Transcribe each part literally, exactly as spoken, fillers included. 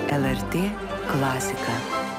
L R T klasika.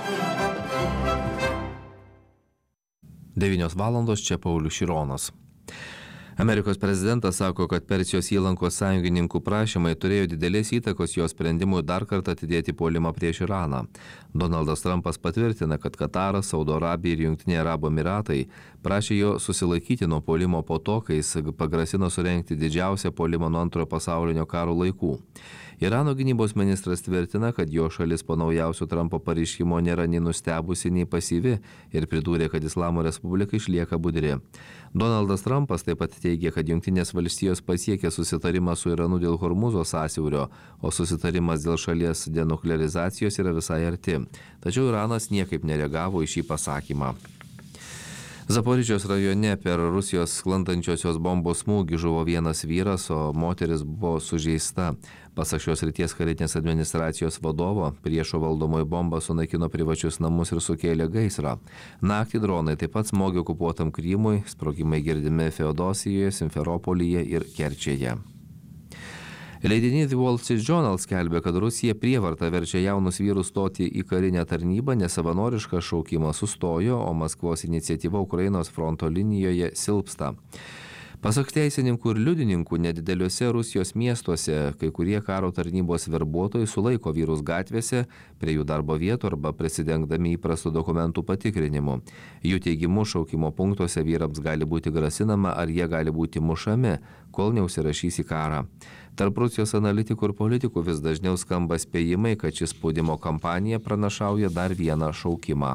devynios valandos, čia Paulius Šironas. Amerikos prezidentas sako, kad Persijos įlankos sąjungininkų prašymai turėjo didelės įtakos jo sprendimui dar kartą atidėti puolimą prieš Iraną. Donaldas Trumpas patvirtina, kad Kataras, Saudo Arabija ir Jungtiniai Arabų Emyratai prašė jo susilaikyti nuo puolimo po to, kai jis pagrasino surengti didžiausią puolimą nuo antrojo pasaulinio karo laikų. Irano gynybos ministras tvirtina, kad jo šalis po naujausio Trumpo pareiškimo nėra nei nustebusi, nei pasyvi ir pridūrė, kad Islamo Respublika išlieka budri. Donaldas Trumpas taip pat teigia, kad Jungtinės valstijos pasiekė susitarimą su Iranu dėl Hormuzo sąsiaurio, o susitarimas dėl šalies denuklearizacijos yra visai arti. Tačiau Iranas niekaip nereagavo į šį pasakymą. Zaporižės rajone per Rusijos sklandančiosios bombos smūgį žuvo vienas vyras, o moteris buvo sužeista. Pasak šios srities karinės administracijos vadovo, priešo valdomoji bomba sunaikino privačius namus ir sukėlė gaisrą. Naktį dronai taip pat smogė okupuotam Krymui, sprogimai girdimi Feodosijoje, Simferopolyje ir Kerčėje. Leidinys The Wall Street Journal skelbia, kad Rusija prievarta verčia jaunus vyrus stoti į karinę tarnybą, nes savanoriškas šaukimas sustojo, o Maskvos iniciatyva Ukrainos fronto linijoje silpsta. Pasak teisininkų ir liudininkų, nedideliuose Rusijos miestuose kai kurie karo tarnybos verbuotojai sulaiko vyrus gatvėse, prie jų darbo vietų arba prisidengdami įprastų dokumentų patikrinimu. Jų teigimu šaukimo punktuose vyrams gali būti grasinama ar jie gali būti mušami, kol neužsirašys į karą. Tarp Rusijos analitikų ir politikų vis dažniau skamba spėjimai, kad ši spaudimo kampanija pranašauja dar vieną šaukimą.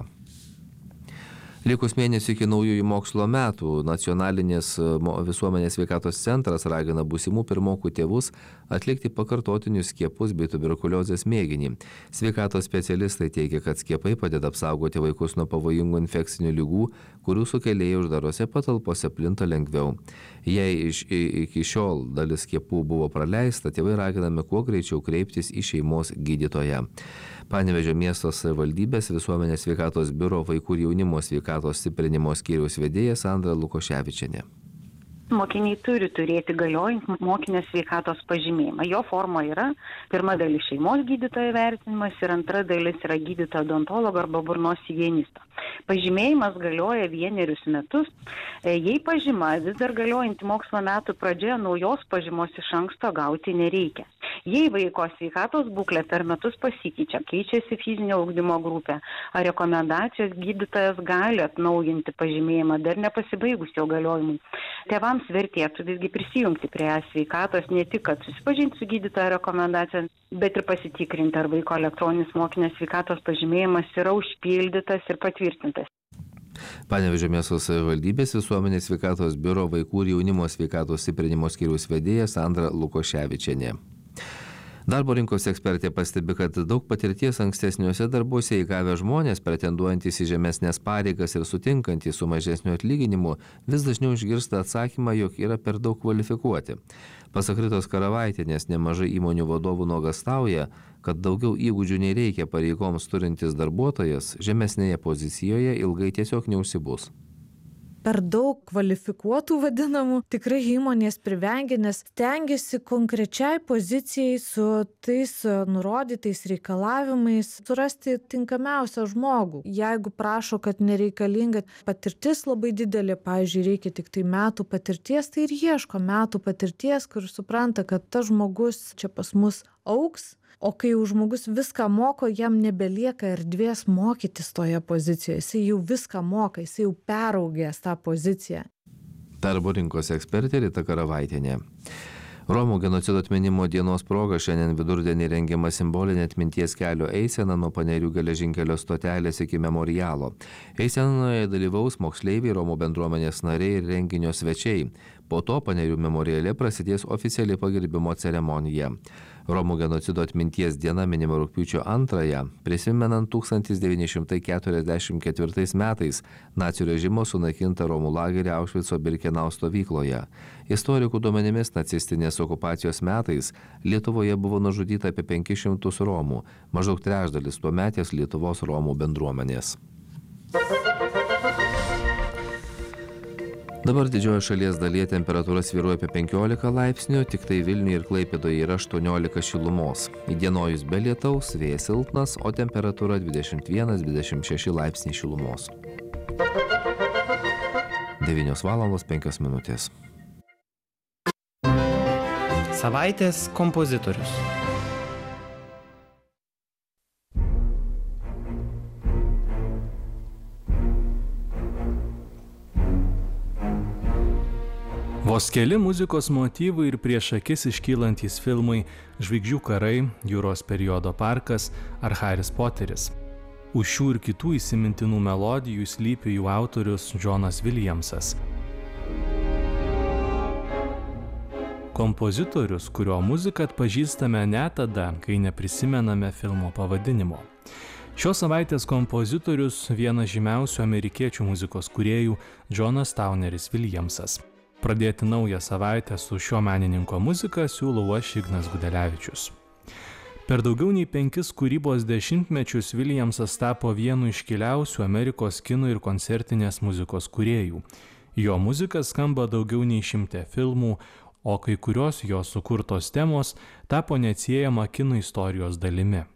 Likus mėnesį iki naujųjų mokslo metų, Nacionalinis visuomenės sveikatos centras ragina būsimų pirmokų tėvus atlikti pakartotinius skiepus bei tuberkuliozės mėginį. Sveikatos specialistai teigia, kad skiepai padeda apsaugoti vaikus nuo pavojingų infekcinių ligų, kurių sukėlėjai uždarose patalpose plinta lengviau. Jei iš, iki šiol dalis skiepų buvo praleista, tėvai raginami kuo greičiau kreiptis į šeimos gydytoją. Panevėžio miesto savivaldybės visuomenės sveikatos biuro vaikų ir jaunimo sveikatos stiprinimo skyriaus vedėja Sandra Lukoševičienė. Mokiniai turi turėti galiojantį mokinio sveikatos pažymėjimą. Jo forma yra pirma dalis šeimos gydytojo vertinimas ir antra dalis yra gydytojo odontologo arba burnos higienisto. Pažymėjimas galioja vienerius metus. Jei pažyma vis dar galiojanti mokslo metų pradžioje, naujos pažymos iš anksto gauti nereikia. Jei vaiko sveikatos būklė per metus pasikeičia, keičiasi fizinio ugdymo grupė, ar rekomendacijos gydytojas gali atnaujinti pažymėjimą dar nepasibaigus jo galiojimui. Tėvams vertėtų visgi prisijungti prie sveikatos ne tik, kad susipažinti su gydytojo rekomendacija, bet ir pasitikrinti, ar vaiko elektroninis mokinio sveikatos pažymėjimas yra užpildytas ir patvirtintas. Panevėžio miesto savivaldybės visuomenės sveikatos biuro vaikų ir jaunimo sveikatos stiprinimo skyriaus vedėja Sandra Lukoševičienė. Darbo rinkos ekspertė pastebi, kad daug patirties ankstesniuose darbuose įgavę žmonės, pretenduojantys į žemesnės pareigas ir sutinkantys su mažesniu atlyginimu, vis dažniau išgirsta atsakymą, jog yra per daug kvalifikuoti. Pasak Ritos Karavaitienės, nemažai įmonių vadovų nuogąstauja, kad daugiau įgūdžių nei reikia pareigoms turintis darbuotojas žemesnėje pozicijoje ilgai tiesiog neužsibus. Per daug kvalifikuotų vadinamų tikrai įmonės privengia, nes stengiasi konkrečiai pozicijai su tais nurodytais reikalavimais surasti tinkamiausią žmogų. Jeigu prašo, kad nereikalinga patirtis labai didelė, pavyzdžiui, reikia tik tai metų patirties, tai ir ieško metų patirties, kur supranta, kad tas žmogus čia pas mus augs. O kai jau žmogus viską moko, jam nebelieka erdvės mokytis toje pozicijoje. Jis jau viską moka, jis jau peraugęs tą poziciją. Darbo rinkos ekspertė Rita Karavaitienė. Romų genocido atminimo dienos proga šiandien vidurdienį rengiama simbolinė atminties kelio eisena nuo Panerių geležinkelio stotelės iki memorialo. Eisenoje dalyvaus moksleiviai, Romų bendruomenės nariai ir renginio svečiai. Po to Panerių memoriale prasidės oficiali pagerbimo ceremonija. Romų genocido atminties diena minima rugpjūčio antrąją, prisimenant tūkstantis devyni šimtai keturiasdešimt ketvirtais metais nacių režimo sunaikintą Romų lagerį Aušvico Birkenau stovykloje. Istorikų duomenimis nacistinės okupacijos metais Lietuvoje buvo nužudyta apie penkis šimtus Romų, maždaug trečdalis tuometės Lietuvos Romų bendruomenės. Dabar didžiojo šalies dalyje temperatūra svyruoja apie penkiolika laipsnių, tik tai Vilniuje ir Klaipėdoje yra aštuoniolika šilumos. Įdienojus be lietaus, vėjas silpnas, o temperatūra dvidešimt vienas dvidešimt šeši laipsniai šilumos. devynios valandos penkios minutės. Savaitės kompozitorius. Vos keli muzikos motyvai ir prieš akis iškylantys filmai Žvaigždžių karai, Jūros periodo parkas ar Haris Poteris. Už šių ir kitų įsimintinų melodijų slypi jų autorius Džonas Viljamsas. Kompozitorius, kurio muziką atpažįstame net tada, kai neprisimename filmo pavadinimo. Šios savaitės kompozitorius vienas žymiausių amerikiečių muzikos kūrėjų Džonas Tauneris Viljamsas. Pradėti naują savaitę su šio menininko muzika siūlau aš Ignas Gudelevičius. Per daugiau nei penkis kūrybos dešimtmečius Viljamsas tapo vienu iškiliausių Amerikos kino ir koncertinės muzikos kūrėjų. Jo muzika skamba daugiau nei šimte filmų, o kai kurios jo sukurtos temos tapo neatsiejama kino istorijos dalimi.